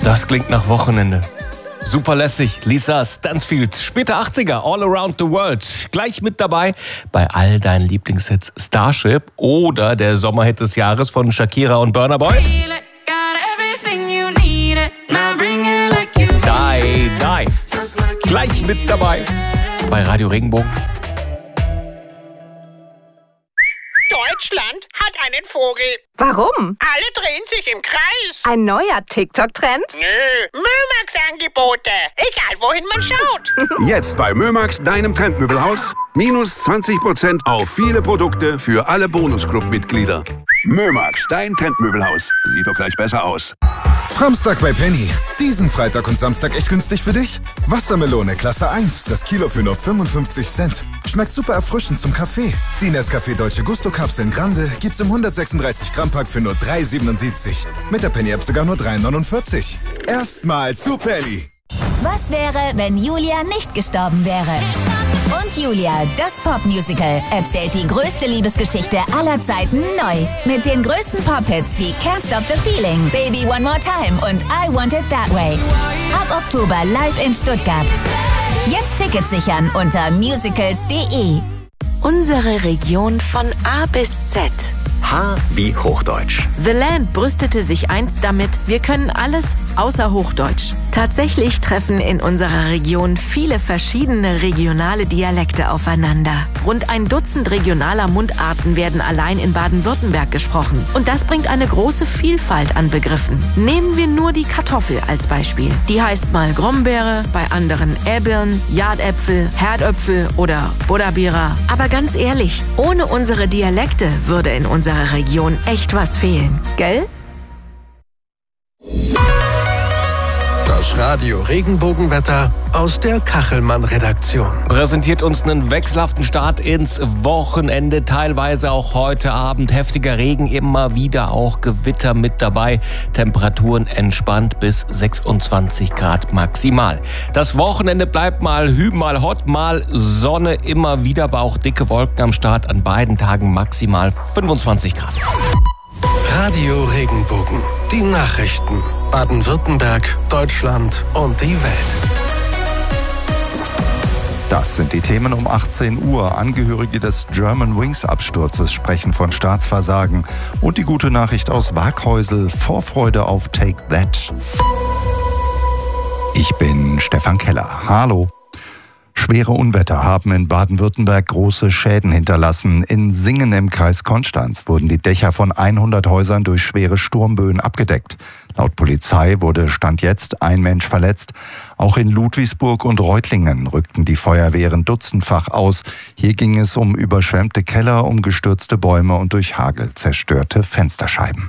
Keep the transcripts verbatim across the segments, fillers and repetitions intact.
Das klingt nach Wochenende. Super lässig, Lisa Stansfield, später achtziger, All Around the World. Gleich mit dabei bei all deinen Lieblingshits Starship oder der Sommerhit des Jahres von Shakira und Burna Boy. Die, die. Gleich mit dabei bei Radio Regenbogen. Deutschland hat einen Vogel. Warum? Alle drehen sich im Kreis. Ein neuer TikTok-Trend? Nö, Mömax-Angebote. Egal, wohin man schaut. Jetzt bei Mömax, deinem Trendmöbelhaus. Minus zwanzig Prozent auf viele Produkte für alle Bonusclub-Mitglieder. Mömax, dein Trendmöbelhaus. Sieht doch gleich besser aus. Samstag bei Penny. Diesen Freitag und Samstag echt günstig für dich? Wassermelone Klasse eins, das Kilo für nur fünfundfünfzig Cent. Schmeckt super erfrischend zum Kaffee. Die Nescafé Dolce Gusto Kapseln Grande gibt's im hundertsechsunddreißig Gramm Pack für nur drei siebenundsiebzig. Mit der Penny App sogar nur drei neunundvierzig. Erstmal zu Penny. Was wäre, wenn Julia nicht gestorben wäre? Und Julia, das Popmusical, erzählt die größte Liebesgeschichte aller Zeiten neu. Mit den größten Pop-Hits wie Can't Stop the Feeling, Baby One More Time und I Want It That Way. Ab Oktober live in Stuttgart. Jetzt Tickets sichern unter musicals punkt de. Unsere Region von A bis Z. H wie Hochdeutsch. The Land brüstete sich einst damit, wir können alles außer Hochdeutsch. Tatsächlich treffen in unserer Region viele verschiedene regionale Dialekte aufeinander. Rund ein Dutzend regionaler Mundarten werden allein in Baden-Württemberg gesprochen. Und das bringt eine große Vielfalt an Begriffen. Nehmen wir nur die Kartoffel als Beispiel. Die heißt mal Grombeere, bei anderen Äbirn, Jardäpfel, Herdöpfel oder Buddabira. Aber ganz ehrlich, ohne unsere Dialekte würde in unserer Region echt was fehlen, gell? Das Radio Regenbogenwetter aus der Kachelmann-Redaktion. Präsentiert uns einen wechselhaften Start ins Wochenende. Teilweise auch heute Abend heftiger Regen, immer wieder auch Gewitter mit dabei. Temperaturen entspannt bis sechsundzwanzig Grad maximal. Das Wochenende bleibt mal hü, mal hot, mal Sonne. Immer wieder, aber auch dicke Wolken am Start. An beiden Tagen maximal fünfundzwanzig Grad. Radio Regenbogen. Die Nachrichten. Baden-Württemberg, Deutschland und die Welt. Das sind die Themen um achtzehn Uhr. Angehörige des Germanwings-Absturzes sprechen von Staatsversagen. Und die gute Nachricht aus Waaghäusel, Vorfreude auf Take That. Ich bin Stefan Keller. Hallo. Schwere Unwetter haben in Baden-Württemberg große Schäden hinterlassen. In Singen im Kreis Konstanz wurden die Dächer von hundert Häusern durch schwere Sturmböen abgedeckt. Laut Polizei wurde Stand jetzt ein Mensch verletzt. Auch in Ludwigsburg und Reutlingen rückten die Feuerwehren dutzendfach aus. Hier ging es um überschwemmte Keller, um gestürzte Bäume und durch Hagel zerstörte Fensterscheiben.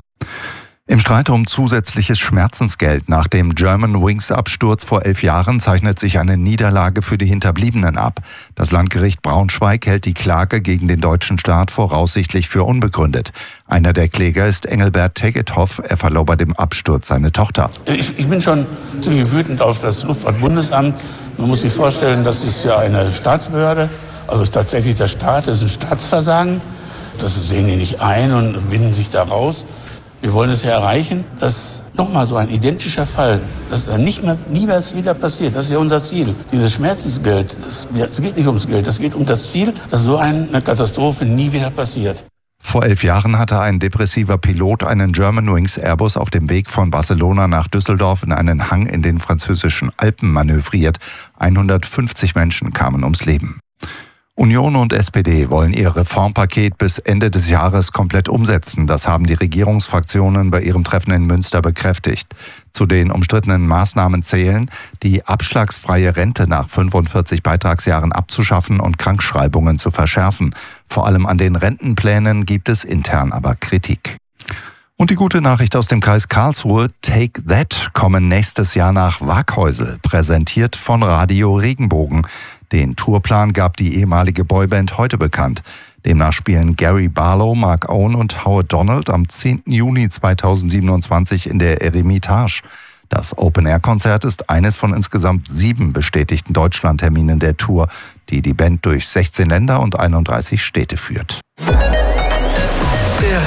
Im Streit um zusätzliches Schmerzensgeld nach dem Germanwings-Absturz vor elf Jahren zeichnet sich eine Niederlage für die Hinterbliebenen ab. Das Landgericht Braunschweig hält die Klage gegen den deutschen Staat voraussichtlich für unbegründet. Einer der Kläger ist Engelbert Tegethoff. Er verlor bei dem Absturz seine Tochter. Ich, ich bin schon ziemlich wütend auf das Luftfahrtbundesamt. Man muss sich vorstellen, das ist ja eine Staatsbehörde. Also tatsächlich der Staat, das ist ein Staatsversagen. Das sehen die nicht ein und winden sich da raus. Wir wollen es ja erreichen, dass nochmal so ein identischer Fall, dass da nicht mehr, niemals wieder passiert. Das ist ja unser Ziel. Dieses Schmerzensgeld, das, es geht nicht ums Geld, es geht um das Ziel, dass so eine Katastrophe nie wieder passiert. Vor elf Jahren hatte ein depressiver Pilot einen Germanwings Airbus auf dem Weg von Barcelona nach Düsseldorf in einen Hang in den französischen Alpen manövriert. hundertfünfzig Menschen kamen ums Leben. Union und S P D wollen ihr Reformpaket bis Ende des Jahres komplett umsetzen. Das haben die Regierungsfraktionen bei ihrem Treffen in Münster bekräftigt. Zu den umstrittenen Maßnahmen zählen, die abschlagsfreie Rente nach fünfundvierzig Beitragsjahren abzuschaffen und Krankschreibungen zu verschärfen. Vor allem an den Rentenplänen gibt es intern aber Kritik. Und die gute Nachricht aus dem Kreis Karlsruhe, Take That, kommen nächstes Jahr nach Waaghäusel, präsentiert von Radio Regenbogen. Den Tourplan gab die ehemalige Boyband heute bekannt. Demnach spielen Gary Barlow, Mark Owen und Howard Donald am zehnten Juni zweitausendsiebenundzwanzig in der Eremitage. Das Open-Air-Konzert ist eines von insgesamt sieben bestätigten Deutschlandterminen der Tour, die die Band durch sechzehn Länder und einunddreißig Städte führt. Der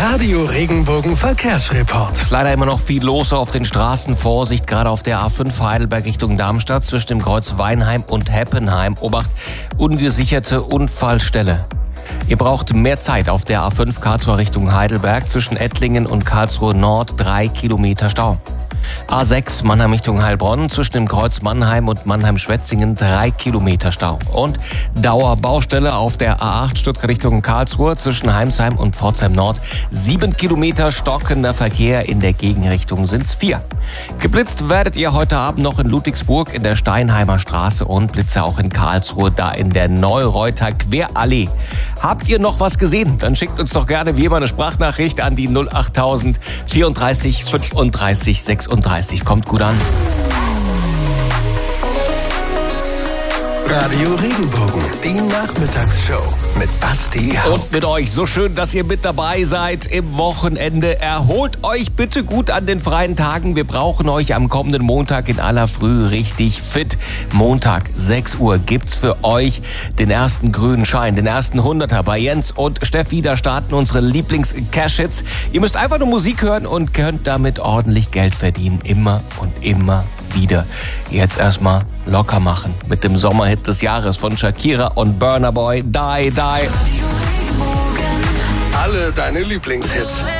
Radio Regenbogen Verkehrsreport. Ist leider immer noch viel los auf den Straßen. Vorsicht, gerade auf der A fünf Heidelberg Richtung Darmstadt zwischen dem Kreuz Weinheim und Heppenheim. Obacht, ungesicherte Unfallstelle. Ihr braucht mehr Zeit auf der A fünf Karlsruhe Richtung Heidelberg zwischen Ettlingen und Karlsruhe Nord, drei Kilometer Stau. A sechs Mannheim Richtung Heilbronn zwischen dem Kreuz Mannheim und Mannheim-Schwetzingen, drei Kilometer Stau. Und Dauerbaustelle auf der A acht Stuttgart Richtung Karlsruhe zwischen Heimsheim und Pforzheim Nord, sieben Kilometer stockender Verkehr, in der Gegenrichtung sind's vier. Geblitzt werdet ihr heute Abend noch in Ludwigsburg in der Steinheimer Straße und Blitze auch in Karlsruhe, da in der Neureuter Querallee. Habt ihr noch was gesehen? Dann schickt uns doch gerne wie immer eine Sprachnachricht an die null achttausend vierunddreißig fünfunddreißig sechsunddreißig. Kommt gut an. Radio Regenbogen, die Nachmittagsshow mit Basti Haupt. Und mit euch. So schön, dass ihr mit dabei seid im Wochenende. Erholt euch bitte gut an den freien Tagen. Wir brauchen euch am kommenden Montag in aller Früh richtig fit. Montag, sechs Uhr, gibt's für euch den ersten grünen Schein, den ersten Hunderter bei Jens und Steffi. Da starten unsere Lieblings-Cash-Hits. Ihr müsst einfach nur Musik hören und könnt damit ordentlich Geld verdienen. Immer und immer wieder. Jetzt erstmal locker machen mit dem Sommerhit des Jahres von Shakira und Burna Boy, Die, Die. Alle deine Lieblingshits.